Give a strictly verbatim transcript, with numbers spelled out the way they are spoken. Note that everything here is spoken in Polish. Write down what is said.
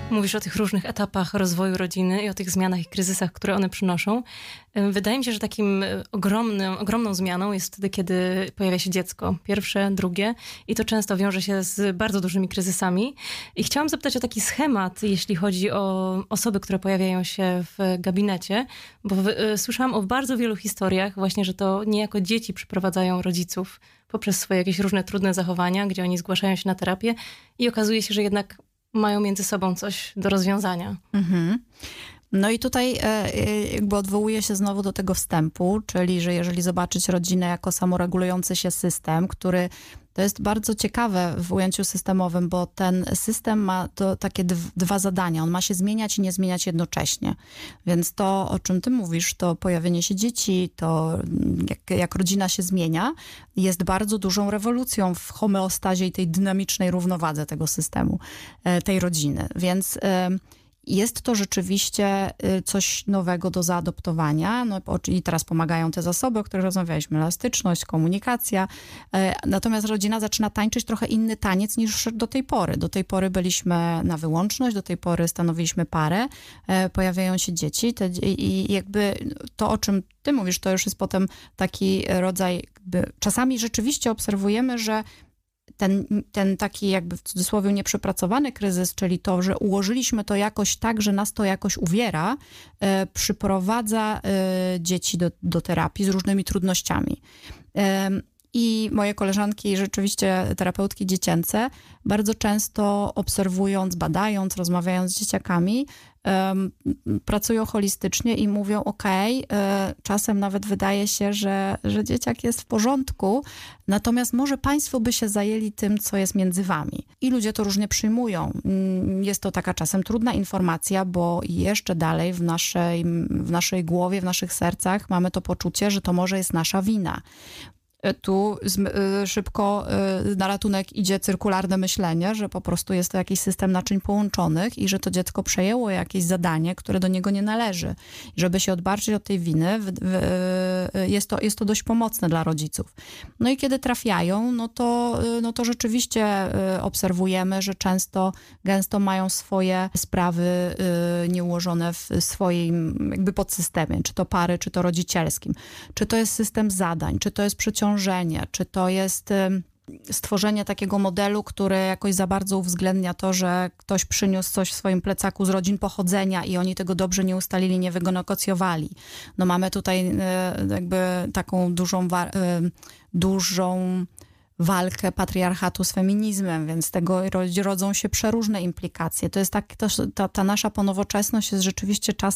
Mówisz o tych różnych etapach rozwoju rodziny i o tych zmianach i kryzysach, które one przynoszą. Wydaje mi się, że takim ogromnym, ogromną zmianą jest wtedy, kiedy pojawia się dziecko. Pierwsze, drugie. I to często wiąże się z bardzo dużymi kryzysami. I chciałam zapytać o taki schemat, jeśli chodzi o osoby, które pojawiają się w gabinecie, bo w, słyszałam o bardzo wielu historiach właśnie, że to niejako dzieci przyprowadzają rodziców poprzez swoje jakieś różne trudne zachowania, gdzie oni zgłaszają się na terapię i okazuje się, że jednak mają między sobą coś do rozwiązania. Mhm. No i tutaj jakby odwołuję się znowu do tego wstępu, czyli że jeżeli zobaczyć rodzinę jako samoregulujący się system, który to jest bardzo ciekawe w ujęciu systemowym, bo ten system ma to takie dwa zadania. On ma się zmieniać i nie zmieniać jednocześnie. Więc to, o czym ty mówisz, to pojawienie się dzieci, to jak, jak rodzina się zmienia, jest bardzo dużą rewolucją w homeostazie i tej dynamicznej równowadze tego systemu, tej rodziny. Więc jest to rzeczywiście coś nowego do zaadoptowania. No, i teraz pomagają te zasoby, o których rozmawialiśmy. Elastyczność, komunikacja. Natomiast rodzina zaczyna tańczyć trochę inny taniec niż do tej pory. Do tej pory byliśmy na wyłączność, do tej pory stanowiliśmy parę. Pojawiają się dzieci te, i jakby to, o czym ty mówisz, to już jest potem taki rodzaj, jakby, czasami rzeczywiście obserwujemy, że Ten, ten taki jakby w cudzysłowie nieprzepracowany kryzys, czyli to, że ułożyliśmy to jakoś tak, że nas to jakoś uwiera, e, przyprowadza e, dzieci do, do terapii z różnymi trudnościami. E, I moje koleżanki, rzeczywiście terapeutki dziecięce, bardzo często obserwując, badając, rozmawiając z dzieciakami, um, pracują holistycznie i mówią, okej, okay, czasem nawet wydaje się, że, że dzieciak jest w porządku, natomiast może państwo by się zajęli tym, co jest między wami. I ludzie to różnie przyjmują. Jest to taka czasem trudna informacja, bo jeszcze dalej w naszej, w naszej głowie, w naszych sercach mamy to poczucie, że to może jest nasza wina. Tu szybko na ratunek idzie cyrkularne myślenie, że po prostu jest to jakiś system naczyń połączonych i że to dziecko przejęło jakieś zadanie, które do niego nie należy. Żeby się odbarczyć od tej winy, jest to, jest to dość pomocne dla rodziców. No i kiedy trafiają, no to, no to rzeczywiście obserwujemy, że często, gęsto mają swoje sprawy nieułożone w swoim jakby podsystemie, czy to pary, czy to rodzicielskim, czy to jest system zadań, czy to jest przeciążenie, czy to jest stworzenie takiego modelu, który jakoś za bardzo uwzględnia to, że ktoś przyniósł coś w swoim plecaku z rodzin pochodzenia i oni tego dobrze nie ustalili, nie wynegocjowali. No mamy tutaj jakby taką dużą, dużą walkę patriarchatu z feminizmem, więc z tego rodzą się przeróżne implikacje. To jest tak, to, ta, ta nasza ponowoczesność jest rzeczywiście czasem